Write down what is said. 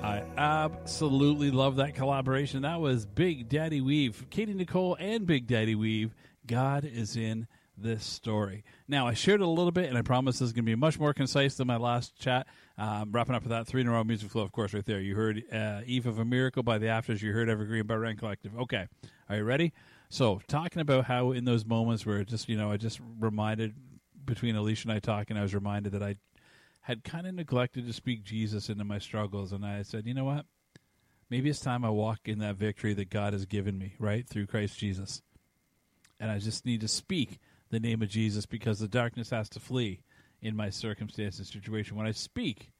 I absolutely love that collaboration. That was Big Daddy Weave, Katie Nicole and Big Daddy Weave. God is in this story. Now, I shared it a little bit, and I promise this is going to be much more concise than my last chat. Wrapping up with that 3 in a row music flow, of course, right there. You heard Eve of a Miracle by the Afters. You heard Evergreen by Rent Collective. Okay. Are you ready? So, talking about how in those moments where just, I just reminded, between Alicia and I talking, I was reminded that I had kind of neglected to speak Jesus into my struggles, and I said, you know what? Maybe it's time I walk in that victory that God has given me, right, through Christ Jesus. And I just need to speak the name of Jesus because the darkness has to flee in my circumstance and situation. When I speak